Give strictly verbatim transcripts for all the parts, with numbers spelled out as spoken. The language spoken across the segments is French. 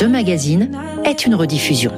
ce magazine est une rediffusion.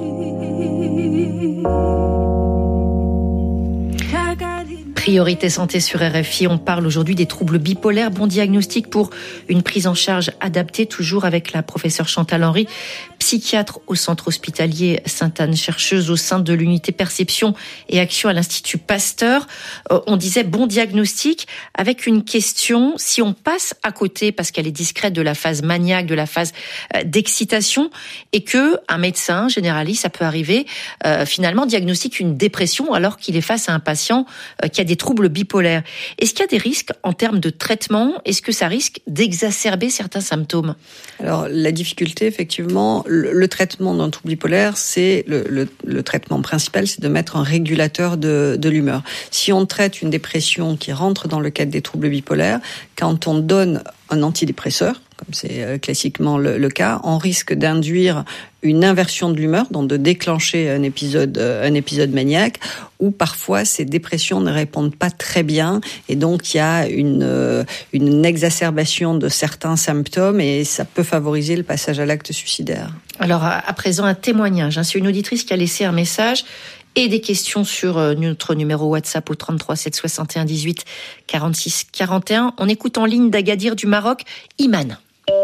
Priorité santé sur R F I, on parle aujourd'hui des troubles bipolaires. Bon diagnostic pour une prise en charge adaptée, toujours avec la professeure Chantal Henry, psychiatre au centre hospitalier Sainte-Anne, chercheuse au sein de l'unité perception et action à l'Institut Pasteur. Euh, on disait bon diagnostic avec une question, si on passe à côté parce qu'elle est discrète de la phase maniaque, de la phase euh, d'excitation, et que un médecin généraliste, ça peut arriver, euh, finalement diagnostique une dépression alors qu'il est face à un patient euh, qui a des troubles bipolaires. Est-ce qu'il y a des risques en termes de traitement ? Est-ce que ça risque d'exacerber certains symptômes ? Alors, la difficulté, effectivement, le, le traitement d'un trouble bipolaire, c'est le, le, le traitement principal, c'est de mettre un régulateur de, de l'humeur. Si on traite une dépression qui rentre dans le cadre des troubles bipolaires, quand on donne un antidépresseur, comme c'est classiquement le, le cas, on risque d'induire une inversion de l'humeur, donc de déclencher un épisode, un épisode maniaque, où parfois ces dépressions ne répondent pas très bien, et donc il y a une, une exacerbation de certains symptômes, et ça peut favoriser le passage à l'acte suicidaire. Alors à présent, un témoignage. C'est une auditrice qui a laissé un message et des questions sur notre numéro WhatsApp au trente-trois sept soixante et un dix-huit quarante-six quarante et un. On écoute en ligne d'Agadir du Maroc, Iman.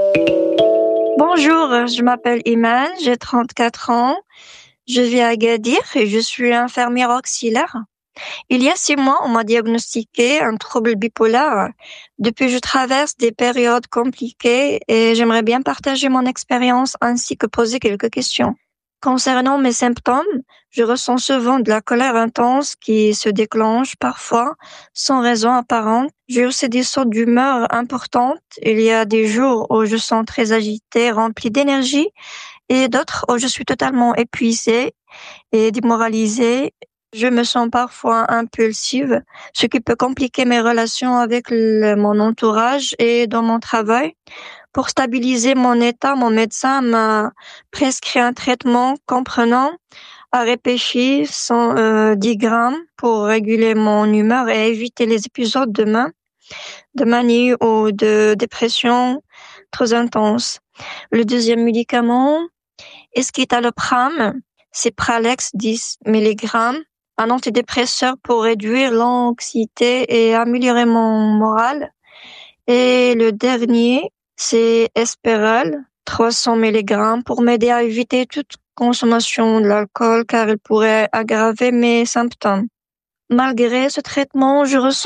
Bonjour, je m'appelle Iman, j'ai trente-quatre ans. Je vis à Agadir et je suis infirmière auxiliaire. Il y a six mois, on m'a diagnostiqué un trouble bipolaire. Depuis, je traverse des périodes compliquées et j'aimerais bien partager mon expérience ainsi que poser quelques questions. Concernant mes symptômes, je ressens souvent de la colère intense qui se déclenche parfois sans raison apparente. J'ai aussi des sauts d'humeur importantes. Il y a des jours où je sens très agitée, remplie d'énergie, et d'autres où je suis totalement épuisée et démoralisée. Je me sens parfois impulsive, ce qui peut compliquer mes relations avec le, mon entourage et dans mon travail. Pour stabiliser mon état, mon médecin m'a prescrit un traitement comprenant Arépéchie cent dix grammes pour réguler mon humeur et éviter les épisodes de, ma, de manie ou de dépression trop intense. Le deuxième médicament, escitalopram, c'est Pralex dix milligrammes, un antidépresseur pour réduire l'anxiété et améliorer mon moral. Et le dernier, c'est Espérel, trois cents milligrammes, pour m'aider à éviter toute consommation de l'alcool car il pourrait aggraver mes symptômes. Malgré ce traitement, je ressens